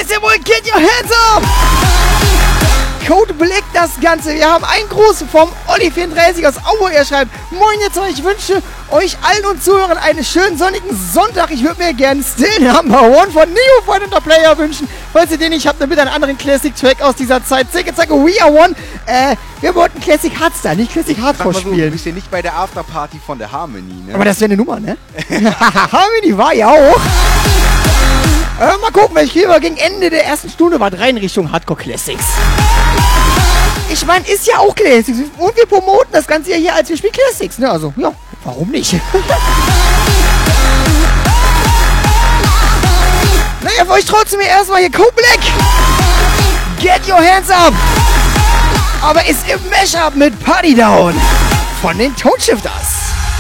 ist ja wohl Get Your Hands Up! Code Black das Ganze. Wir haben einen Gruß vom Olli34 aus Aue. Er schreibt: Moin jetzt, ich wünsche euch allen und Zuhörern einen schönen sonnigen Sonntag. Ich würde mir gerne Still Number One von Neo Fight und der Player wünschen. Falls ihr den nicht habt, dann bitte einen anderen Classic-Track aus dieser Zeit. Zicke, zacke, We Are One. Wir wollten Classic Hardstyle, nicht Classic Hardcore spielen. Du bist ja nicht bei der Afterparty von der Harmony, ne? Aber das wäre eine Nummer, ne? Harmony war ja auch. Mal gucken, welche Klima gegen Ende der ersten Stunde war rein Richtung Hardcore Classics. Ich meine, ist ja auch Classics. Und wir promoten das Ganze ja hier als wir spielen Classics, ne? Also, ja, warum nicht? Naja, für euch trotzdem hier erstmal hier Code Black. Get Your Hands Up. Aber ist im Mashup mit Party Down von den Toneshifters.